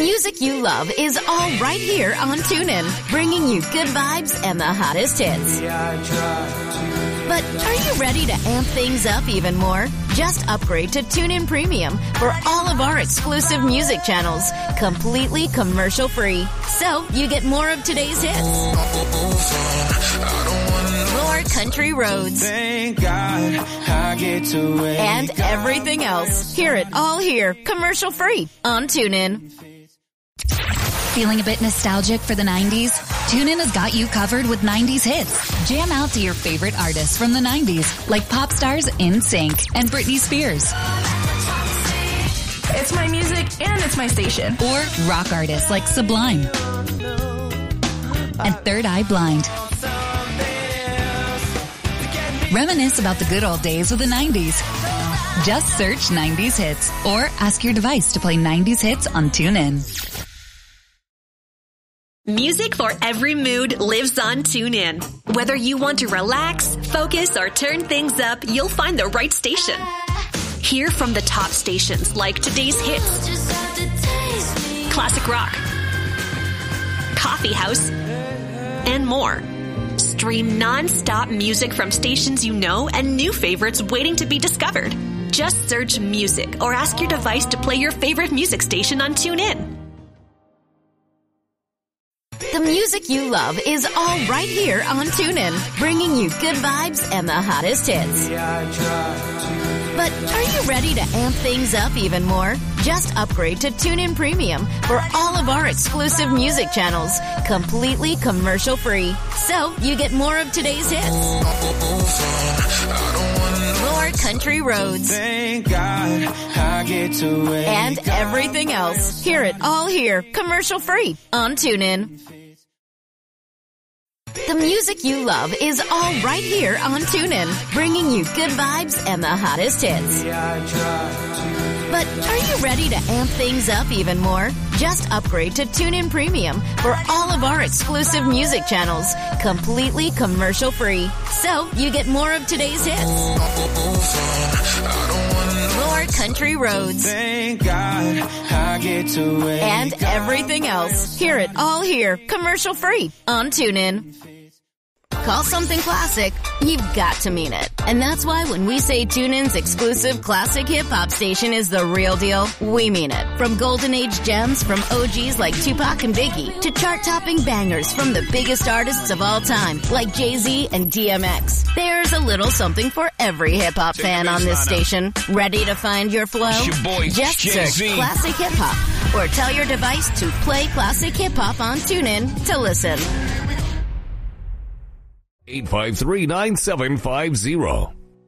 music you love is all right here on TuneIn, bringing you good vibes and the hottest hits. But are you ready to amp things up even more? Just upgrade to TuneIn Premium for all of our exclusive music channels, completely commercial-free. So you get more of today's hits, more country roads, and everything else. Hear it all here, commercial-free on TuneIn. Feeling a bit nostalgic for the 90s? TuneIn has got you covered with 90s hits. Jam out to your favorite artists from the 90s, like pop stars NSYNC and Britney Spears. It's my music and it's my station. Or rock artists like Sublime and Third Eye Blind. Reminisce about the good old days of the 90s. Just search 90s hits or ask your device to play 90s hits on TuneIn. Music for every mood lives on TuneIn. Whether you want to relax, focus, or turn things up, you'll find the right station. Hear from the top stations like today's hits, classic rock, coffee house, and more. Stream non-stop music from stations you know and new favorites waiting to be discovered. Just search music or ask your device to play your favorite music station on TuneIn. The music you love is all right here on TuneIn, bringing you good vibes and the hottest hits. But are you ready to amp things up even more? Just upgrade to TuneIn Premium for all of our exclusive music channels, completely commercial-free. So you get more of today's hits, more country roads, and everything else. Hear it all here, commercial-free on TuneIn. The music you love is all right here on TuneIn, bringing you good vibes and the hottest hits. But are you ready to amp things up even more? Just upgrade to TuneIn Premium for all of our exclusive music channels, completely commercial-free. So you get more of today's hits, more country roads, and everything else. Hear it all here, commercial-free on TuneIn. Call something classic, you've got to mean it. And that's why when we say TuneIn's exclusive classic hip-hop station is the real deal, we mean it. From golden age gems from OGs like Tupac and Biggie, to chart-topping bangers from the biggest artists of all time, like Jay-Z and DMX. There's a little something for every hip-hop fan on this station. Ready to find your flow? Just search Classic Hip-Hop, or tell your device to play Classic Hip-Hop on TuneIn to listen. 853-9750.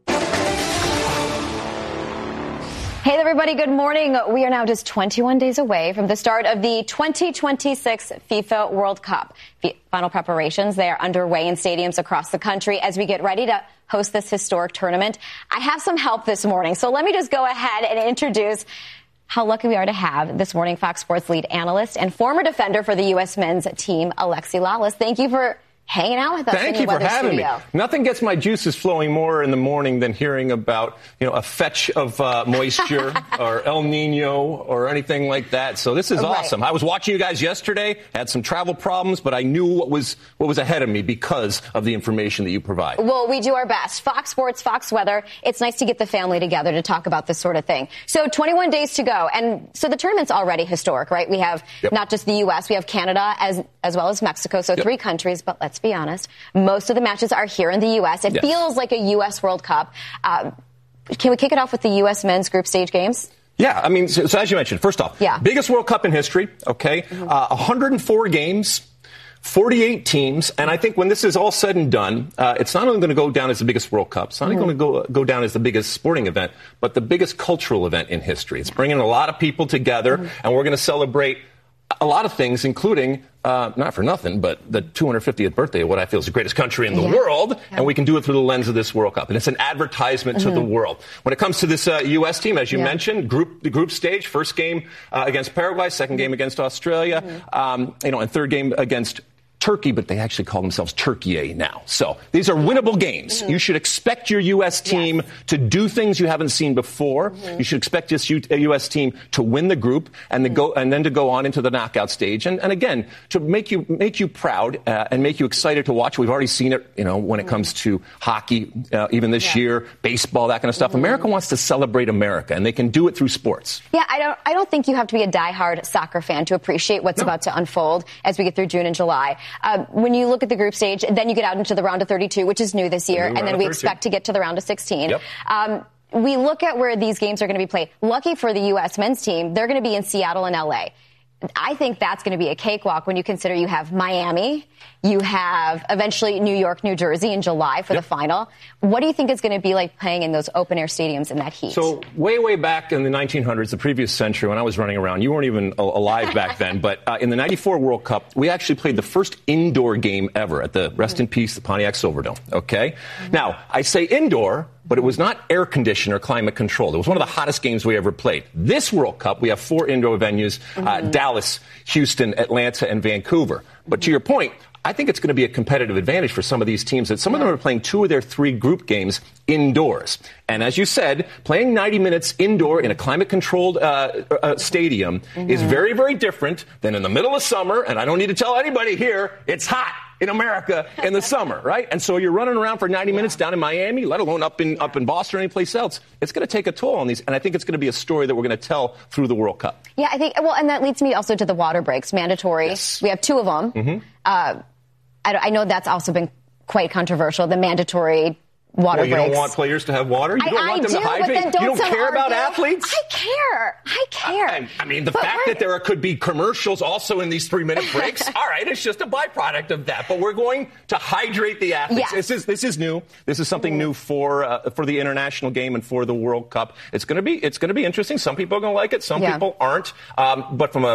Hey everybody, good morning. We are now just 21 days away from the start of the 2026 FIFA World Cup. Final preparations, they are underway in stadiums across the country as we get ready to host this historic tournament. I have some help this morning, so let me just go ahead and introduce how lucky we are to have this morning Fox Sports lead analyst and former defender for the U.S. men's team, Alexi Lalas. Thank you for hanging out with us. Thank you for having me. Nothing gets my juices flowing more in the morning than hearing about, a fetch of moisture or El Nino or anything like that. So this is awesome. I was watching you guys yesterday, had some travel problems, but I knew what was ahead of me because of the information that you provide. Well, we do our best. Fox Sports, Fox Weather. It's nice to get the family together to talk about this sort of thing. So 21 days to go. And so the tournament's already historic, right? We have not just the U.S., we have Canada as well as Mexico. So 3 countries, but let's be honest, most of the matches are here in the U.S. It feels like a U.S. World Cup. Can we kick it off with the U.S. men's group stage games? Yeah, I mean, so as you mentioned, first off, biggest World Cup in history, okay? 104 games, 48 teams, and I think when this is all said and done, it's not only going to go down as the biggest World Cup, it's not only going to go down as the biggest sporting event, but the biggest cultural event in history. It's bringing a lot of people together, and we're going to celebrate a lot of things, including, not for nothing, but the 250th birthday of what I feel is the greatest country in the world, and we can do it through the lens of this World Cup. And it's an advertisement to the world. When it comes to this U.S. team, as you mentioned, the group stage, first game against Paraguay, second game against Australia, and third game against Turkey, but they actually call themselves Turkey now. So these are winnable games. You should expect your U.S. team to do things you haven't seen before. You should expect this U.S. team to win the group and then to go on into the knockout stage. And again, to make you proud and make you excited to watch. We've already seen it, when it comes to hockey, even this year, baseball, that kind of stuff. America wants to celebrate America, and they can do it through sports. Yeah, I don't think you have to be a diehard soccer fan to appreciate what's about to unfold as we get through June and July. When you look at the group stage, then you get out into the round of 32, which is new this year, and then we expect to get to the round of 16. Yep. We look at where these games are going to be played. Lucky for the U.S. men's team, they're going to be in Seattle and L.A. I think that's going to be a cakewalk when you consider you have Miami, you have eventually New York, New Jersey in July for the final. What do you think it's going to be like playing in those open-air stadiums in that heat? So way back in the 1900s, the previous century, when I was running around, you weren't even alive back then, but in the 94 World Cup, we actually played the first indoor game ever at the, rest in peace, the Pontiac Silverdome, okay? Now, I say indoor, but it was not air conditioned or climate controlled. It was one of the hottest games we ever played. This World Cup, we have 4 indoor venues, Dallas, Houston, Atlanta, and Vancouver. But to your point, I think it's going to be a competitive advantage for some of these teams that some of them are playing 2 of their 3 group games indoors. And as you said, playing 90 minutes indoor in a climate-controlled stadium is very, very different than in the middle of summer. And I don't need to tell anybody here, it's hot in America in the summer, right? And so you're running around for 90 minutes down in Miami, let alone up in Boston or any place else. It's going to take a toll on these, and I think it's going to be a story that we're going to tell through the World Cup. Yeah, I think, and that leads me also to the water breaks, mandatory. Yes. We have 2 of them. I know that's also been quite controversial, the mandatory water breaks. You don't want players to have water? You don't want them to hydrate? You don't care about athletes? I care. I mean, the fact that there could be commercials also in these 3-minute breaks, all right, it's just a byproduct of that. But we're going to hydrate the athletes. Yes. This is new. This is something new for the international game and for the World Cup. It's going to be interesting. Some people are going to like it. Some people aren't. But from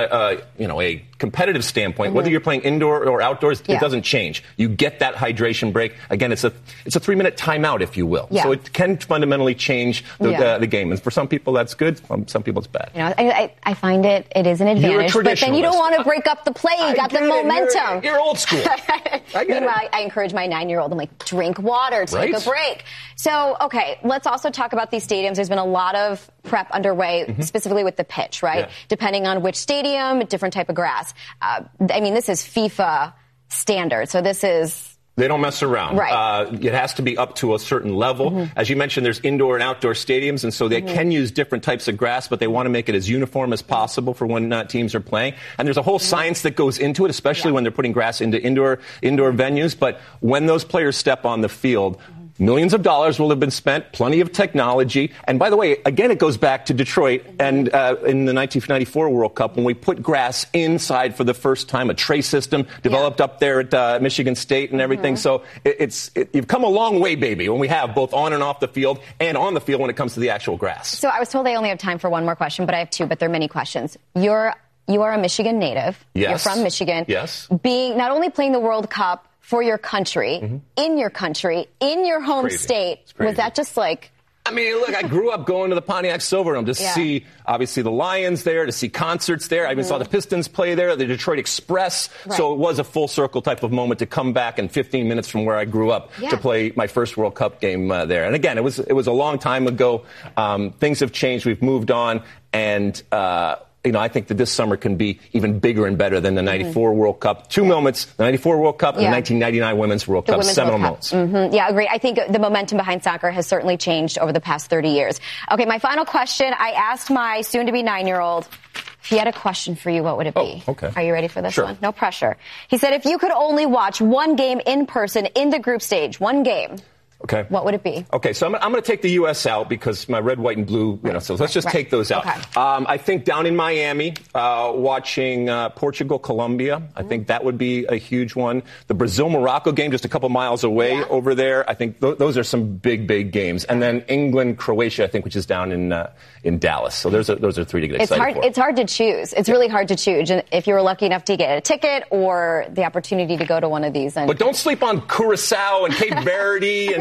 a competitive standpoint, whether you're playing indoor or outdoors, it doesn't change. You get that hydration break. Again, it's a 3-minute timeout, if you will. Yeah. So it can fundamentally change the game. And for some people, that's good. Some people, it's bad. I find it is an advantage. But then you don't want to break up the play. You got the momentum. You're old school. Meanwhile, I encourage my 9-year-old. I'm like, drink water, take a break. So, okay, let's also talk about these stadiums. There's been a lot of prep underway, specifically with the pitch, right? Yeah. Depending on which stadium, different type of grass. This is FIFA standard. So this is... They don't mess around. Right. It has to be up to a certain level. As you mentioned, there's indoor and outdoor stadiums, and so they can use different types of grass, but they want to make it as uniform as possible for when teams are playing. And there's a whole science that goes into it, especially when they're putting grass into indoor venues. But when those players step on the field, millions of dollars will have been spent, plenty of technology. And by the way, again, it goes back to Detroit and in the 1994 World Cup when we put grass inside for the first time, a tray system developed up there at Michigan State and everything. So you've come a long way, baby, when we have both on and off the field and on the field when it comes to the actual grass. So I was told I only have time for one more question, but I have 2, but there are many questions. You are a Michigan native. Yes. You're from Michigan. Yes. Being not only playing the World Cup for your country, in your country, in your home state, was that just like... I mean, look, I grew up going to the Pontiac Silverdome to see, obviously, the Lions there, to see concerts there. I even saw the Pistons play there, the Detroit Express. Right. So it was a full circle type of moment to come back in 15 minutes from where I grew up to play my first World Cup game there. And again, it was a long time ago. Things have changed. We've moved on. And... I think that this summer can be even bigger and better than the 94 World Cup. 2 moments, the 94 World Cup and the 1999 Women's World Cup. Seminal moments. Yeah, agreed. I think the momentum behind soccer has certainly changed over the past 30 years. Okay, my final question. I asked my soon-to-be 9-year-old if he had a question for you, what would it be? Oh, okay. Are you ready for this one? No pressure. He said, if you could only watch one game in person in the group stage, one game, okay. What would it be? Okay, so I'm going to take the U.S. out because my red, white, and blue, so let's just take those out. Okay. I think down in Miami, watching Portugal, Colombia, I think that would be a huge one. The Brazil-Morocco game just a couple miles away over there. I think those are some big, big games. And then England-Croatia, I think, which is down in Dallas. So those are 3 to get excited for. It's hard to choose. It's really hard to choose. And if you were lucky enough to get a ticket or the opportunity to go to one of these. But don't sleep on Curacao and Cape Verde and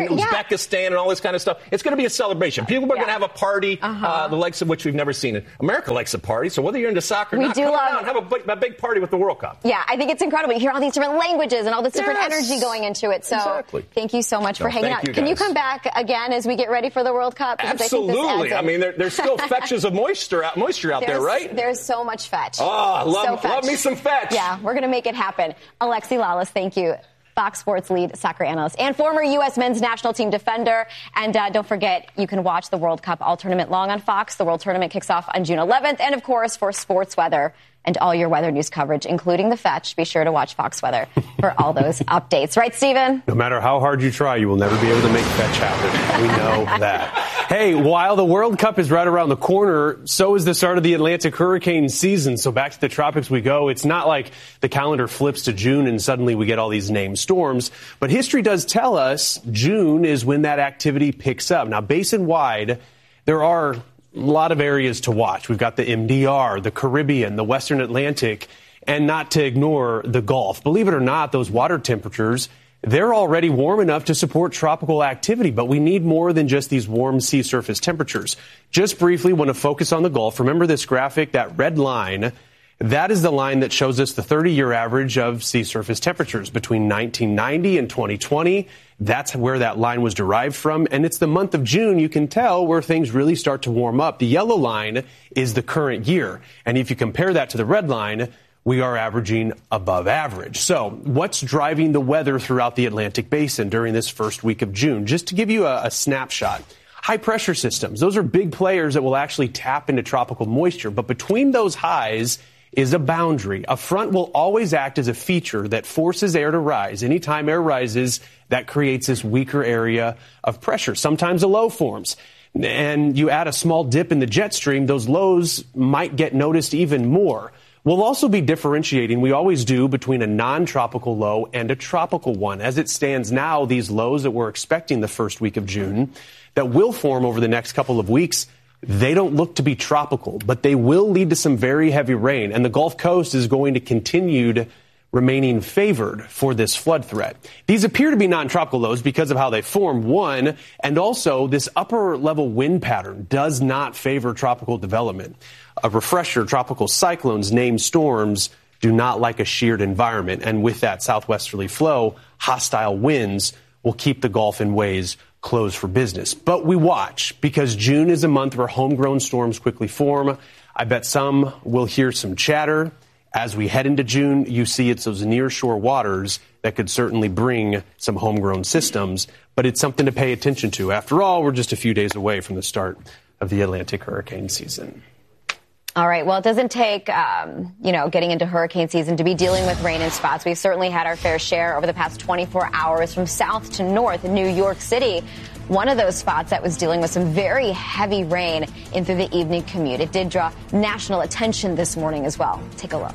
Uzbekistan and all this kind of stuff. It's going to be a celebration. People are going to have a party, the likes of which we've never seen. America likes a party, so whether you're into soccer or not, come down, have a big party with the World Cup. Yeah, I think it's incredible. You hear all these different languages and all this different energy going into it. So thank you so much for hanging out. Can you come back again as we get ready for the World Cup? Because absolutely. I mean, there's still fetches of moisture out there, right? There's so much fetch. Oh, love me some fetch. Yeah, we're going to make it happen. Alexi Lalas, thank you. Fox Sports lead soccer analyst and former U.S. men's national team defender. And don't forget, you can watch the World Cup all tournament long on Fox. The World Tournament kicks off on June 11th. And, of course, for sports weather and all your weather news coverage, including the fetch, be sure to watch Fox Weather for all those updates. Right, Stephen? No matter how hard you try, you will never be able to make fetch happen. We know that. Hey, while the World Cup is right around the corner, so is the start of the Atlantic hurricane season. So back to the tropics we go. It's not like the calendar flips to June and suddenly we get all these named storms. But history does tell us June is when that activity picks up. Now, basin-wide, there are a lot of areas to watch. We've got the MDR, the Caribbean, the Western Atlantic, and not to ignore the Gulf. Believe it or not, those water temperatures, they're already warm enough to support tropical activity, but we need more than just these warm sea surface temperatures. Just briefly, want to focus on the Gulf. Remember this graphic, that red line? That is the line that shows us the 30-year average of sea surface temperatures between 1990 and 2020. That's where that line was derived from. And it's the month of June, you can tell, where things really start to warm up. The yellow line is the current year. And if you compare that to the red line, we are averaging above average. So what's driving the weather throughout the Atlantic Basin during this first week of June? Just to give you a snapshot. High pressure systems. Those are big players that will actually tap into tropical moisture. But between those highs is a boundary. A front will always act as a feature that forces air to rise. Anytime air rises, that creates this weaker area of pressure. Sometimes a low forms. And you add a small dip in the jet stream, those lows might get noticed even more. We'll also be differentiating, we always do, between a non-tropical low and a tropical one. As it stands now, these lows that we're expecting the first week of June that will form over the next couple of weeks, they don't look to be tropical, but they will lead to some very heavy rain. And the Gulf Coast is going to continue remaining favored for this flood threat. These appear to be non-tropical lows because of how they form, one, and also this upper-level wind pattern does not favor tropical development. A refresher, tropical cyclones, named storms, do not like a sheared environment. And with that southwesterly flow, hostile winds will keep the Gulf in ways closed for business. But we watch because June is a month where homegrown storms quickly form. I bet some will hear some chatter. As we head into June, you see it's those near-shore waters that could certainly bring some homegrown systems, but it's something to pay attention to. After all, we're just a few days away from the start of the Atlantic hurricane season. All right. Well, it doesn't take, getting into hurricane season to be dealing with rain in spots. We've certainly had our fair share over the past 24 hours from south to north in New York City. One of those spots that was dealing with some very heavy rain in through the evening commute. It did draw national attention this morning as well. Take a look.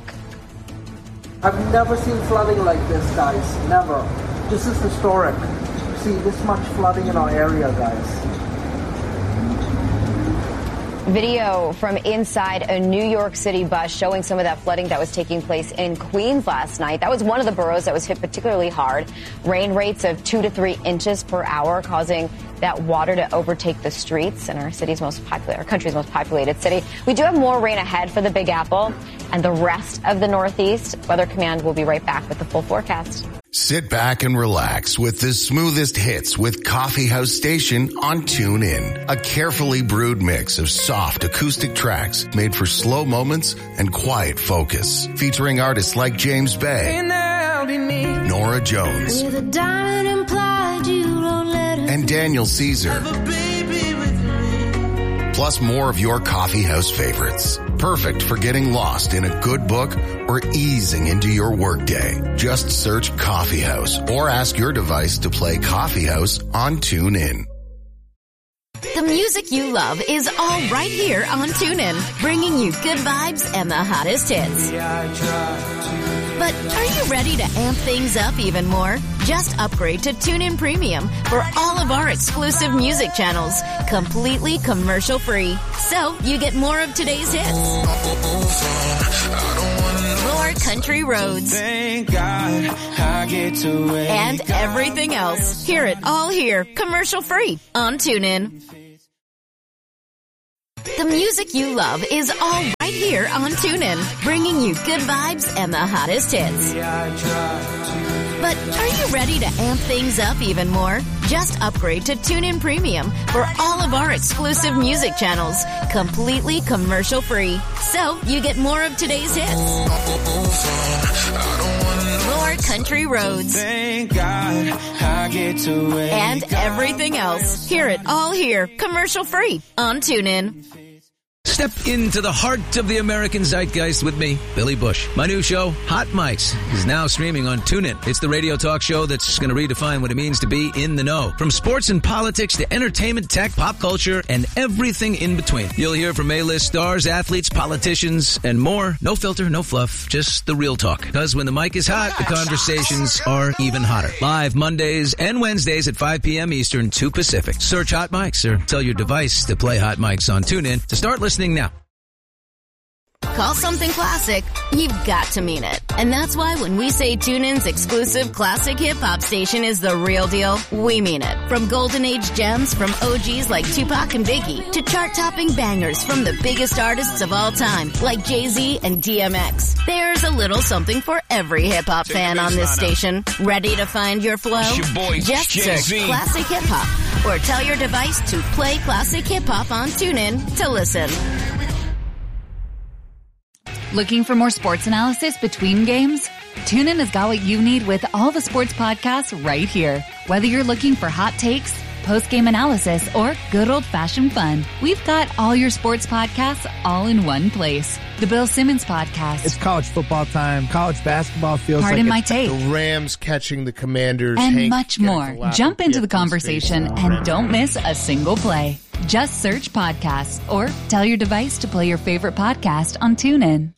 I've never seen flooding like this, guys. Never. This is historic. See this much flooding in our area, guys. Video from inside a New York City bus showing some of that flooding that was taking place in Queens last night. That was one of the boroughs that was hit particularly hard. Rain rates of 2 to 3 inches per hour, causing that water to overtake the streets in our country's most populated city. We do have more rain ahead for the Big Apple and the rest of the Northeast. Weather Command will be right back with the full forecast. Sit back and relax with the smoothest hits with Coffee House Station on TuneIn. A carefully brewed mix of soft acoustic tracks made for slow moments and quiet focus. Featuring artists like James Bay, Nora Jones, and Daniel Caesar. Plus more of your coffee house favorites. Perfect for getting lost in a good book or easing into your workday. Just search Coffee House or ask your device to play Coffee House on TuneIn. The music you love is all right here on TuneIn, bringing you good vibes and the hottest hits. But are you ready to amp things up even more? Just upgrade to TuneIn Premium for all of our exclusive music channels, completely commercial-free. So you get more of today's hits. More country roads. Thank God I get to wake and everything else. Hear it all here, commercial free on TuneIn. The music you love is all right here on TuneIn, bringing you good vibes and the hottest hits. But are you ready to amp things up even more? Just upgrade to TuneIn Premium for all of our exclusive music channels, completely commercial free. So you get more of today's hits. More country roads. Thank God I get to wake and everything else. Hear it all here, commercial free on TuneIn. Step into the heart of the American zeitgeist with me, Billy Bush. My new show, Hot Mics, is now streaming on TuneIn. It's the radio talk show that's going to redefine what it means to be in the know. From sports and politics to entertainment, tech, pop culture, and everything in between. You'll hear from A-list stars, athletes, politicians, and more. No filter, no fluff, just the real talk. Because when the mic is hot, the conversations are even hotter. Live Mondays and Wednesdays at 5 p.m. Eastern, 2 Pacific. Search Hot Mics or tell your device to play Hot Mics on TuneIn to start listening now. Call something classic, you've got to mean it. And that's why when we say TuneIn's exclusive classic hip-hop station is the real deal, we mean it. From golden age gems from OGs like Tupac and Biggie to chart-topping bangers from the biggest artists of all time like Jay-Z and DMX. There's a little something for every hip-hop fan on this station. Ready to find your flow? Just search Classic Hip-Hop or tell your device to play Classic Hip-Hop on TuneIn to listen. Looking for more sports analysis between games? TuneIn has got what you need with all the sports podcasts right here. Whether you're looking for hot takes, post-game analysis, or good old-fashioned fun, we've got all your sports podcasts all in one place. The Bill Simmons Podcast. It's college football time. College basketball feels Pardon my take. The Rams catching the Commanders. And much more. Jump into the conversation and don't miss a single play. Just search podcasts or tell your device to play your favorite podcast on TuneIn.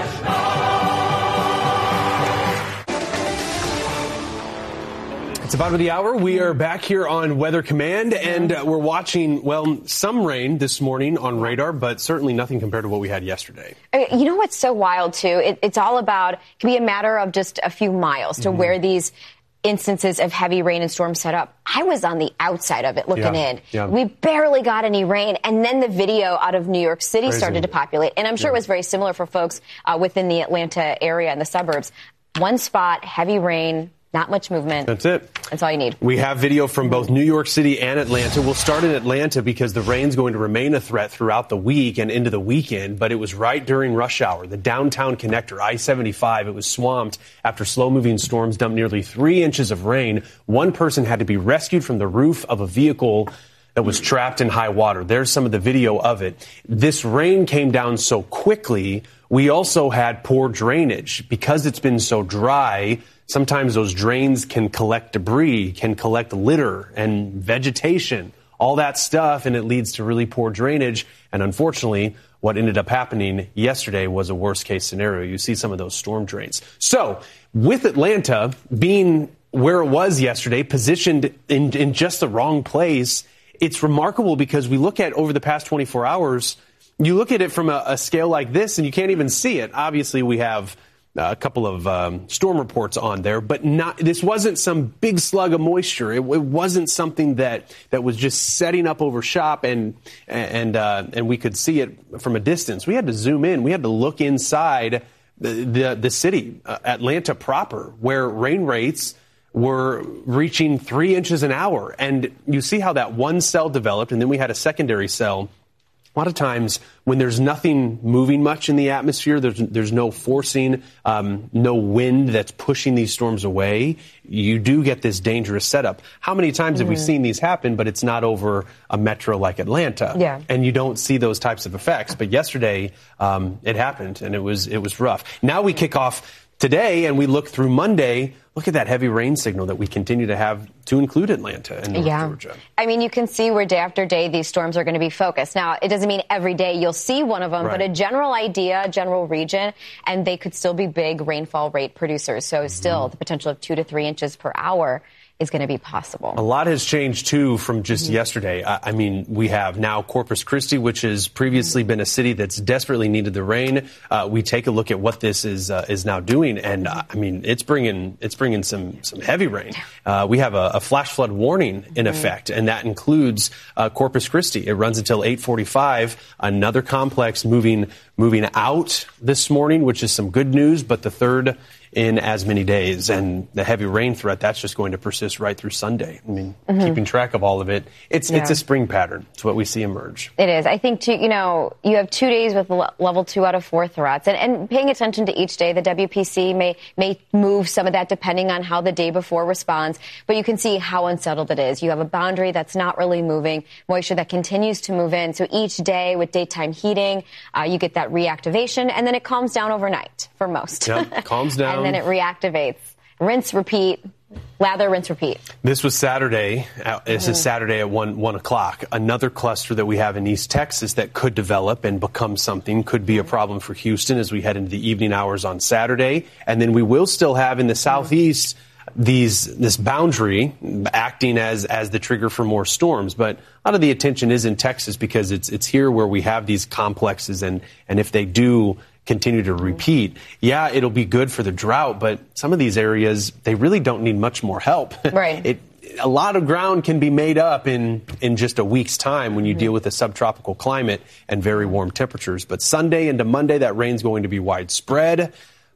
It's about the hour. We are back here on Weather Command, and we're watching, well, some rain this morning on radar, but certainly nothing compared to what we had yesterday. You know what's so wild, too? It's all about, it can be a matter of just a few miles to where these instances of heavy rain and storms set up. I was on the outside of it looking in. Yeah. We barely got any rain. And then the video out of New York City started to populate. And I'm sure it was very similar for folks within the Atlanta area and the suburbs. One spot, heavy rain, not much movement. That's it. That's all you need. We have video from both New York City and Atlanta. We'll start in Atlanta because the rain's going to remain a threat throughout the week and into the weekend, but it was right during rush hour. The downtown connector, I-75, it was swamped after slow-moving storms dumped nearly 3 inches of rain. One person had to be rescued from the roof of a vehicle that was trapped in high water. There's some of the video of it. This rain came down so quickly. We also had poor drainage. Because it's been so dry, sometimes those drains can collect debris, can collect litter and vegetation, all that stuff, and it leads to really poor drainage. And unfortunately, what ended up happening yesterday was a worst-case scenario. You see some of those storm drains. So with Atlanta being where it was yesterday, positioned in just the wrong place, it's remarkable because we look at over the past 24 hours, you look at it from a scale like this and you can't even see it. Obviously, we have a couple of storm reports on there, but this wasn't some big slug of moisture. It wasn't something that was just setting up over shop and we could see it from a distance. We had to zoom in. We had to look inside the city, Atlanta proper, where rain rates were reaching 3 inches an hour. And you see how that one cell developed, and then we had a secondary cell. A lot of times when there's nothing moving much in the atmosphere, there's no forcing, no wind that's pushing these storms away, you do get this dangerous setup. How many times have we seen these happen, but it's not over a metro like Atlanta? Yeah. And you don't see those types of effects. But yesterday, it happened, and it was rough. Now we kick off today, and we look through Monday. Look at that heavy rain signal that we continue to have to include Atlanta and North Georgia. I mean, you can see where day after day these storms are going to be focused. Now, it doesn't mean every day you'll see one of them, but a general idea, a general region, and they could still be big rainfall rate producers. So still the potential of 2 to 3 inches per hour. is going to be possible. A lot has changed, too, from just yesterday. I mean, we have now Corpus Christi, which has previously been a city that's desperately needed the rain. We take a look at what this is now doing, and I mean, it's bringing some heavy rain. We have a flash flood warning in effect, and that includes Corpus Christi. It runs until 8:45. Another complex moving out this morning, which is some good news, but the third in as many days. And the heavy rain threat, that's just going to persist right through Sunday. I mean, keeping track of all of it, it's a spring pattern. It's what we see emerge. It is. I think, too, you have 2 days with level 2 out of 4 threats. And paying attention to each day, the WPC may move some of that depending on how the day before responds. But you can see how unsettled it is. You have a boundary that's not really moving, moisture that continues to move in. So each day with daytime heating, you get that reactivation, and then it calms down overnight for most. Yep, calms down. And then it reactivates. Rinse, repeat. Lather, rinse, repeat. This was Saturday. This is Saturday at 1 o'clock. Another cluster that we have in East Texas that could develop and become something, could be a problem for Houston as we head into the evening hours on Saturday. And then we will still have in the southeast this boundary acting as the trigger for more storms. But a lot of the attention is in Texas because it's here where we have these complexes. And if they do continue to repeat, it'll be good for the drought, but some of these areas, they really don't need much more help. Right. A lot of ground can be made up in just a week's time when you deal with a subtropical climate and very warm temperatures. But Sunday into Monday, that rain's going to be widespread.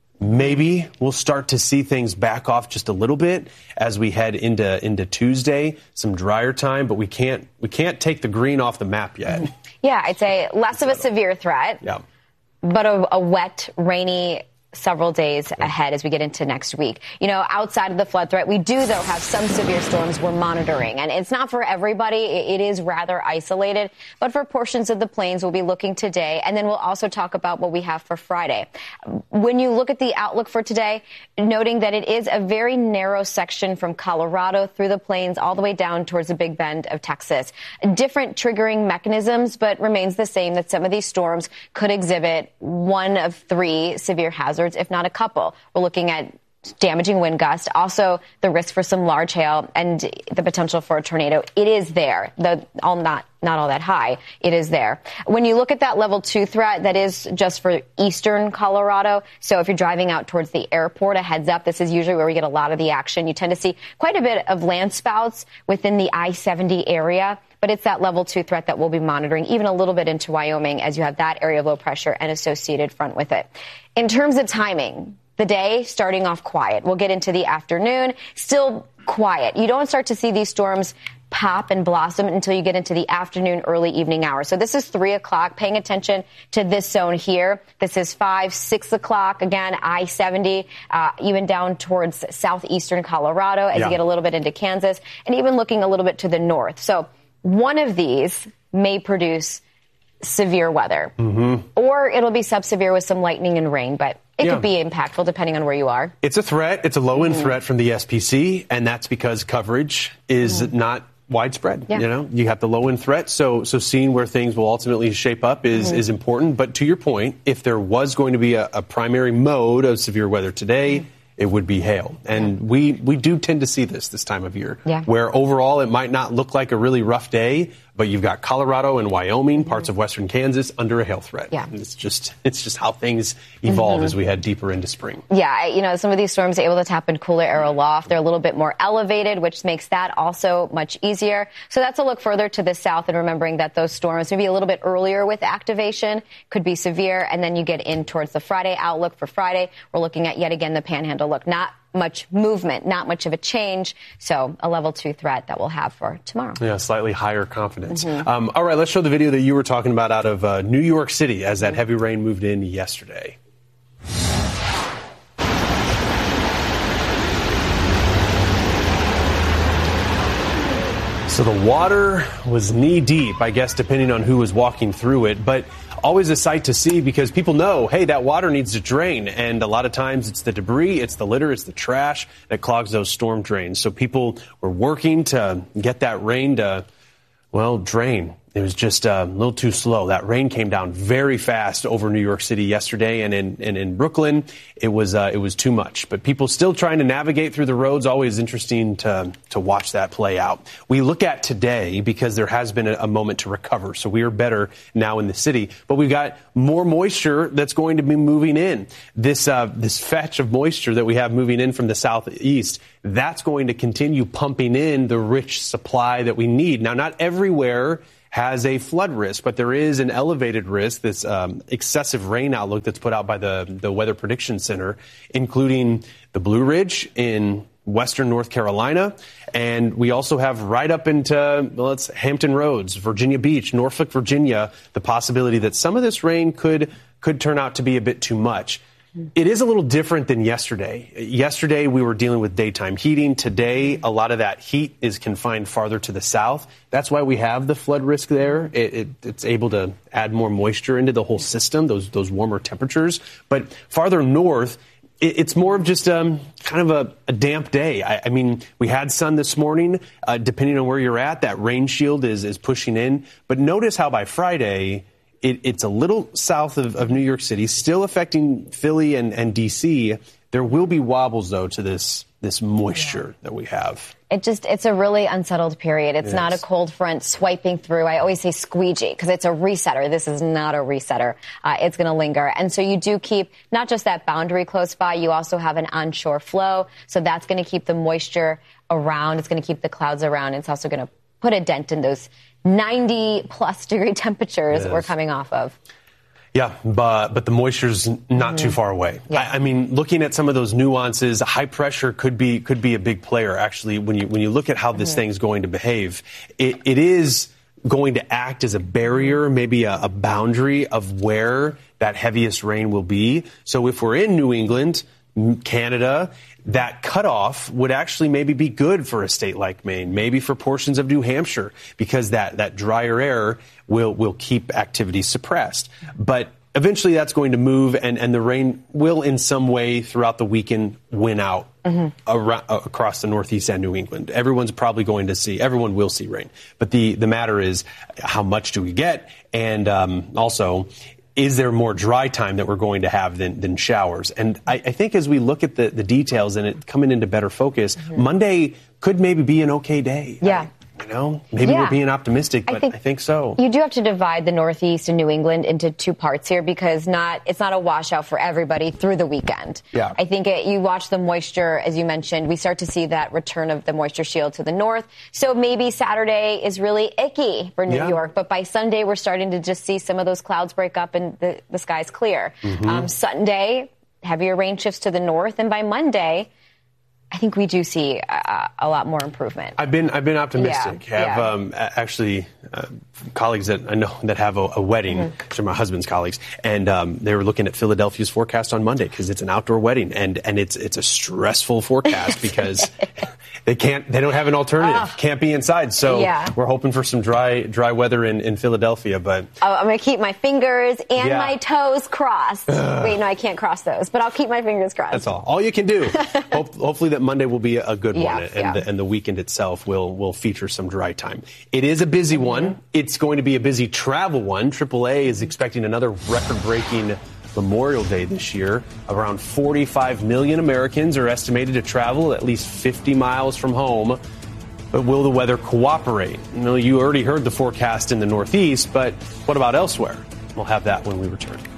Maybe we'll start to see things back off just a little bit as we head into Tuesday, some drier time, but we can't take the green off the map yet. Yeah, I'd say less of a severe threat. Yeah. But a wet, rainy several days ahead as we get into next week. Outside of the flood threat, we do, though, have some severe storms we're monitoring. And it's not for everybody. It is rather isolated. But for portions of the plains, we'll be looking today. And then we'll also talk about what we have for Friday. When you look at the outlook for today, noting that it is a very narrow section from Colorado through the plains all the way down towards the Big Bend of Texas. Different triggering mechanisms, but remains the same, that some of these storms could exhibit one of 3 severe hazards, if not a couple. We're looking at damaging wind gusts, also the risk for some large hail and the potential for a tornado. It is there, not all that high. It is there. When you look at that level 2 threat, that is just for eastern Colorado. So if you're driving out towards the airport, a heads up, this is usually where we get a lot of the action. You tend to see quite a bit of landspouts within the I-70 area. But it's that level 2 threat that we'll be monitoring, even a little bit into Wyoming, as you have that area of low pressure and associated front with it. In terms of timing, the day starting off quiet. We'll get into the afternoon, still quiet. You don't start to see these storms pop and blossom until you get into the afternoon, early evening hours. So this is 3 o'clock, paying attention to this zone here. This is 5, 6 o'clock, again, I-70, even down towards southeastern Colorado as you get a little bit into Kansas, and even looking a little bit to the north. So one of these may produce severe weather, or it'll be sub-severe with some lightning and rain, but it could be impactful depending on where you are. It's a threat. It's a low-end threat from the SPC, and that's because coverage is not widespread. You have the low-end threat, so seeing where things will ultimately shape up is important. But to your point, if there was going to be a primary mode of severe weather today, it would be hail. And we do tend to see this time of year, where overall it might not look like a really rough day, but you've got Colorado and Wyoming, parts of western Kansas under a hail threat. Yeah. And it's just how things evolve as we head deeper into spring. Yeah, some of these storms are aloft to tap in cooler air aloft. They're a little bit more elevated, which makes that also much easier. So that's a look further to the south, and remembering that those storms maybe a little bit earlier with activation could be severe. And then you get in towards the Friday outlook. For Friday, we're looking at yet again the Panhandle look. Not much movement, not much of a change. So a level 2 threat that we'll have for tomorrow. Yeah, slightly higher confidence. All right, let's show the video that you were talking about out of New York City as that heavy rain moved in yesterday. So the water was knee deep, I guess, depending on who was walking through it. But always a sight to see because people know, hey, that water needs to drain. And a lot of times it's the debris, it's the litter, it's the trash that clogs those storm drains. So people were working to get that rain to, drain. It was just a little too slow. That rain came down very fast over New York City yesterday, and in Brooklyn, it was too much. But people still trying to navigate through the roads. Always interesting to watch that play out. We look at today because there has been a moment to recover, so we are better now in the city. But we've got more moisture that's going to be moving in. This fetch of moisture that we have moving in from the southeast, that's going to continue pumping in the rich supply that we need. Now, not everywhere has a flood risk, but there is an elevated risk, this excessive rain outlook that's put out by the Weather Prediction Center, including the Blue Ridge in western North Carolina. And we also have right up into Hampton Roads, Virginia Beach, Norfolk, Virginia, the possibility that some of this rain could turn out to be a bit too much. It is a little different than yesterday. Yesterday, we were dealing with daytime heating. Today, a lot of that heat is confined farther to the south. That's why we have the flood risk there. It's able to add more moisture into the whole system, those warmer temperatures. But farther north, it's more of just kind of a damp day. I mean, we had sun this morning. Depending on where you're at, that rain shield is pushing in. But notice how by Friday, it's a little south of New York City, still affecting Philly and D.C. There will be wobbles, though, to this moisture that we have. It's a really unsettled period. It's not a cold front swiping through. I always say squeegee because it's a resetter. This is not a resetter. It's going to linger. And so you do keep not just that boundary close by, you also have an onshore flow. So that's going to keep the moisture around. It's going to keep the clouds around. It's also going to put a dent in those 90-plus degree temperatures we're coming off of. Yeah, but the moisture's not too far away. Yeah. I mean, looking at some of those nuances, high pressure could be a big player. Actually, when you look at how this thing's going to behave, it is going to act as a barrier, maybe a boundary of where that heaviest rain will be. So if we're in New England, Canada, that cutoff would actually maybe be good for a state like Maine, maybe for portions of New Hampshire, because that drier air will keep activity suppressed. But eventually that's going to move, and the rain will in some way throughout the weekend win out across the Northeast and New England. Everyone will see rain. But the matter is, how much do we get? And also, is there more dry time that we're going to have than showers? And I think as we look at the details and it coming into better focus, Monday could maybe be an okay day. Yeah. Maybe we're being optimistic, but I think so. You do have to divide the Northeast and New England into two parts here because it's not a washout for everybody through the weekend. Yeah. I think you watch the moisture, as you mentioned, we start to see that return of the moisture shield to the north. So maybe Saturday is really icky for New York, but by Sunday we're starting to just see some of those clouds break up and the sky's clear. Sunday, heavier rain shifts to the north, and by Monday, I think we do see a lot more improvement. I've been optimistic. I have actually colleagues that I know that have a wedding. They're my husband's colleagues, and they were looking at Philadelphia's forecast on Monday because it's an outdoor wedding, and it's a stressful forecast because they don't have an alternative. Can't be inside. So we're hoping for some dry weather in Philadelphia. But I'm going to keep my fingers and my toes crossed. Wait, no, I can't cross those, but I'll keep my fingers crossed. That's all you can do. Hopefully that Monday will be a good one, and the weekend itself will feature some dry time. It is a busy one. It's going to be a busy travel one. AAA is expecting another record-breaking Memorial Day this year. Around 45 million Americans are estimated to travel at least 50 miles from home. But will the weather cooperate? You already heard the forecast in the Northeast, but what about elsewhere? We'll have that when we return.